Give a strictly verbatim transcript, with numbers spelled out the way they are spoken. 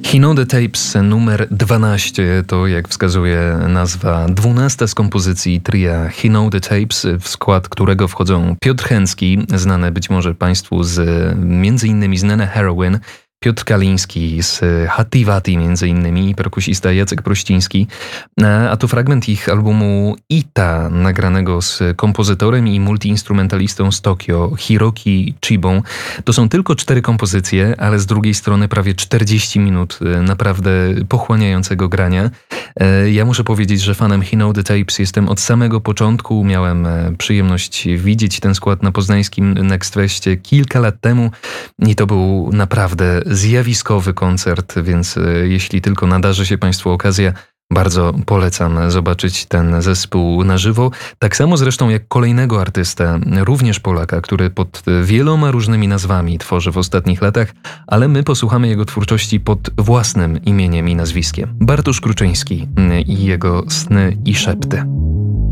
He Know The Tapes numer dwanaście to, jak wskazuje nazwa, dwunasta z kompozycji tria He Know The Tapes, w skład którego wchodzą Piotr Chęcki, znany być może Państwu z między innymi z Nene Heroin, Piotr Kaliński z Hattivati między innymi, perkusista Jacek Prościński, a to fragment ich albumu Ita, nagranego z kompozytorem i multiinstrumentalistą z Tokio, Hiroki Chibą. To są tylko cztery kompozycje, ale z drugiej strony prawie czterdzieści minut naprawdę pochłaniającego grania. Ja muszę powiedzieć, że fanem He Know The Tapes jestem od samego początku. Miałem przyjemność widzieć ten skład na poznańskim Next Festie kilka lat temu i to był naprawdę zjawiskowy koncert, więc jeśli tylko nadarzy się Państwu okazja, bardzo polecam zobaczyć ten zespół na żywo. Tak samo zresztą jak kolejnego artystę, również Polaka, który pod wieloma różnymi nazwami tworzy w ostatnich latach, ale my posłuchamy jego twórczości pod własnym imieniem i nazwiskiem. Bartosz Kruczyński i jego Sny i Szepty.